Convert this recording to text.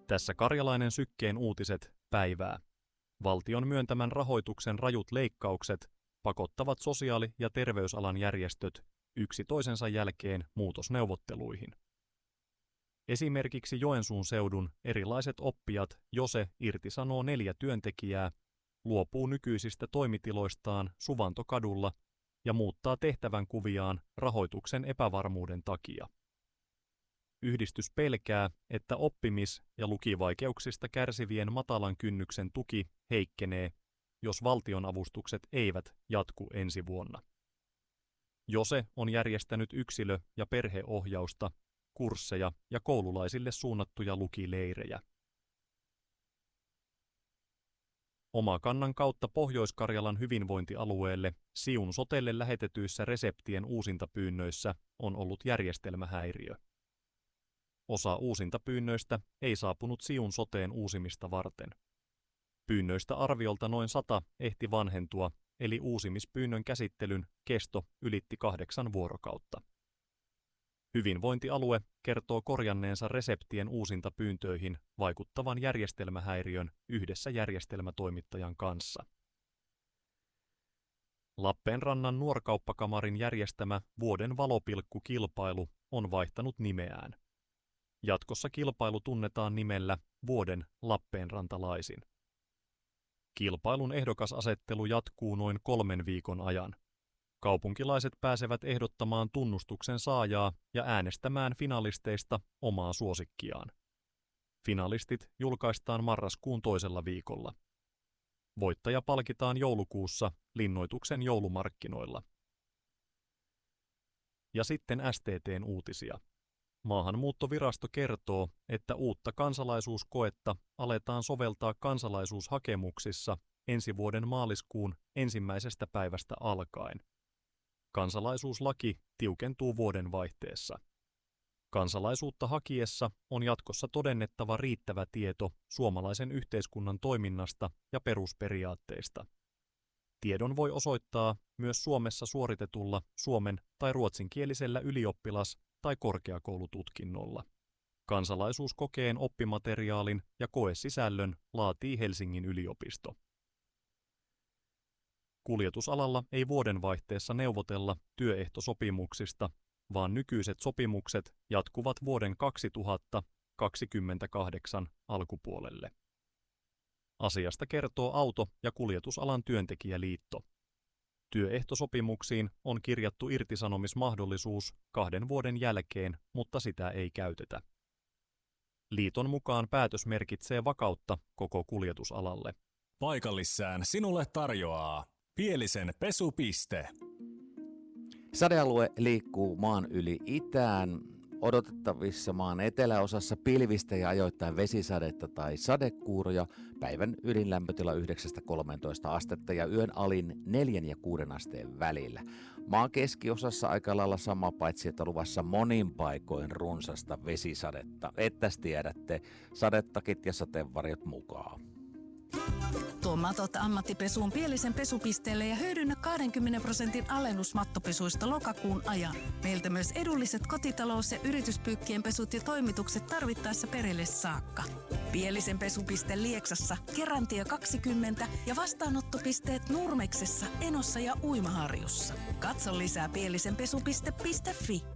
Tässä Karjalainen Sykkeen uutiset päivää. Valtion myöntämän rahoituksen rajut leikkaukset pakottavat sosiaali- ja terveysalan järjestöt yksi toisensa jälkeen muutosneuvotteluihin. Esimerkiksi Joensuun seudun erilaiset oppijat Jose irtisanoo 4 työntekijää, luopuu nykyisistä toimitiloistaan Suvantokadulla ja muuttaa tehtävänkuviaan rahoituksen epävarmuuden takia. Yhdistys pelkää, että oppimis- ja lukivaikeuksista kärsivien matalan kynnyksen tuki heikkenee, jos valtionavustukset eivät jatku ensi vuonna. Jose on järjestänyt yksilö- ja perheohjausta, kursseja ja koululaisille suunnattuja lukileirejä. Omakannan kautta Pohjois-Karjalan hyvinvointialueelle Siun sotelle lähetetyissä reseptien uusintapyynnöissä on ollut järjestelmähäiriö. Osa uusintapyynnöistä ei saapunut Siun soteen uusimista varten. Pyynnöistä arviolta noin 100 ehti vanhentua, eli uusimispyynnön käsittelyn kesto ylitti 8 vuorokautta. Hyvinvointialue kertoo korjanneensa reseptien uusintapyyntöihin vaikuttavan järjestelmähäiriön yhdessä järjestelmätoimittajan kanssa. Lappeenrannan Nuorkauppakamarin järjestämä vuoden valopilkkukilpailu on vaihtanut nimeään. Jatkossa kilpailu tunnetaan nimellä Vuoden lappeenrantalaisin. Kilpailun ehdokasasettelu jatkuu noin 3 viikon ajan. Kaupunkilaiset pääsevät ehdottamaan tunnustuksen saajaa ja äänestämään finalisteista omaa suosikkiaan. Finalistit julkaistaan marraskuun 2. viikolla. Voittaja palkitaan joulukuussa linnoituksen joulumarkkinoilla. Ja sitten STT:n uutisia. Maahanmuuttovirasto kertoo, että uutta kansalaisuuskoetta aletaan soveltaa kansalaisuushakemuksissa ensi vuoden maaliskuun 1. päivästä alkaen. Kansalaisuuslaki tiukentuu vuodenvaihteessa. Kansalaisuutta hakiessa on jatkossa todennettava riittävä tieto suomalaisen yhteiskunnan toiminnasta ja perusperiaatteista. Tiedon voi osoittaa myös Suomessa suoritetulla suomen- tai ruotsinkielisellä ylioppilas- tai korkeakoulututkinnolla. Kansalaisuuskokeen oppimateriaalin ja koesisällön laatii Helsingin yliopisto. Kuljetusalalla ei vuodenvaihteessa neuvotella työehtosopimuksista, vaan nykyiset sopimukset jatkuvat vuoden 2028 alkupuolelle. Asiasta kertoo Auto- ja kuljetusalan työntekijäliitto. Työehtosopimuksiin on kirjattu irtisanomismahdollisuus 2 vuoden jälkeen, mutta sitä ei käytetä. Liiton mukaan päätös merkitsee vakautta koko kuljetusalalle. Paikallissään sinulle tarjoaa Pielisen pesupiste. Sadealue liikkuu maan yli itään. Odotettavissa maan eteläosassa pilvistä ja ajoittain vesisadetta tai sadekuuroja. Päivän ydinlämpötila 9-13 astetta ja yön alin 4 ja 6 asteen välillä. Maan keskiosassa aika lailla sama, paitsi että luvassa monin paikoin runsasta vesisadetta. Ettäs tiedätte, sadetakit ja sateenvarjot mukaan. Tuo matot ammattipesuun Pielisen pesupisteelle ja hyödynnä 20% alennus mattopesuista lokakuun ajan. Meiltä myös edulliset kotitalous- ja yrityspyykkien pesut ja toimitukset tarvittaessa perille saakka. Pielisen pesupiste Lieksassa, Kerantie 20 ja vastaanottopisteet Nurmeksessa, Enossa ja Uimaharjussa. Katso lisää pielisenpesupiste.fi.